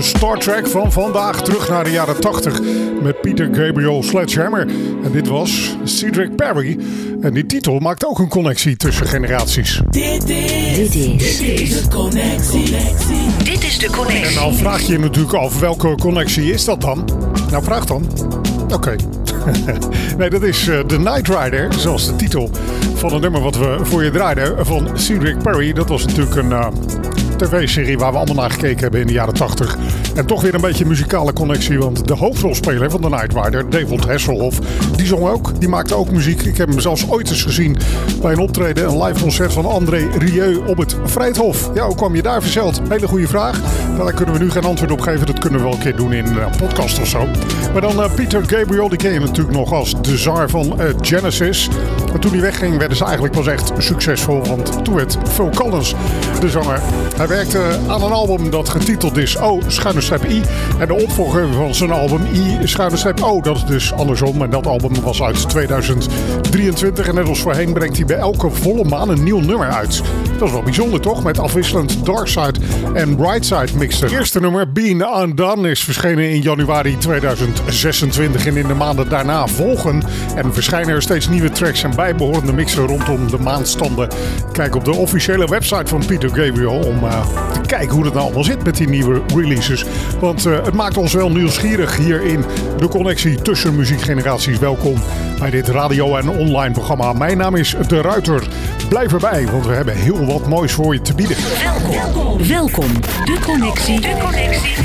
de Star Trek van vandaag terug naar de jaren 80 met Peter Gabriel Sledgehammer. En dit was Cedric Perry. En die titel maakt ook een connectie tussen generaties. Dit is de connectie. Dit is de connectie. En dan vraag je je natuurlijk af, welke connectie is dat dan? Nou, vraag dan. Oké. Nee, dat is The Night Rider, zoals de titel van het nummer wat we voor je draaiden van Cedric Perry. Dat was natuurlijk een tv-serie waar we allemaal naar gekeken hebben in de jaren 80. En toch weer een beetje een muzikale connectie, want de hoofdrolspeler van The Night Rider, David Hasselhoff, die zong ook, die maakte ook muziek. Ik heb hem zelfs ooit eens gezien bij een optreden, een live concert van André Rieu op het Vrijthof. Ja, hoe kwam je daar verzeld? Hele goede vraag. Daar kunnen we nu geen antwoord op geven. Dat kunnen we wel een keer doen in een podcast of zo. Maar dan Peter Gabriel, die ken je natuurlijk nog als de zanger van Genesis. En toen hij wegging, werden ze eigenlijk pas echt succesvol, want toen werd Phil Collins de zanger. Hij werkte aan een album dat getiteld is O_I. En de opvolger van zijn album I_O. Dat is dus andersom. En dat album was uit 2023. En net als voorheen brengt hij bij elke volle maan een nieuw nummer uit. Dat is wel bijzonder, toch? Met afwisselend Dark Side en Bright Side mixen. Het eerste nummer, Being Undone, is verschenen in januari 2026. En in de maanden daarna volgen en verschijnen er steeds nieuwe tracks en bijbehorende mixen rondom de maandstanden. Kijk op de officiële website van Peter Gabriel om te kijken hoe het nou allemaal zit met die nieuwe releases. Want het maakt ons wel nieuwsgierig hier in de connectie tussen muziekgeneraties. Welkom bij dit radio- en online programma. Mijn naam is De Ruiter. Blijf erbij, want we hebben heel wat moois voor je te bieden. Welkom. De connectie.